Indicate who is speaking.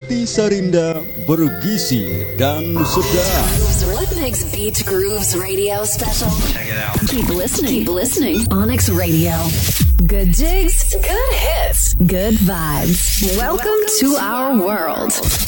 Speaker 1: Hati Sarinda bergizi dan sedap.
Speaker 2: What makes Beat Grooves Radio special?
Speaker 3: Check it out.
Speaker 2: Keep listening. Onyx Radio. Good jigs, good hits, good vibes. Welcome to our world.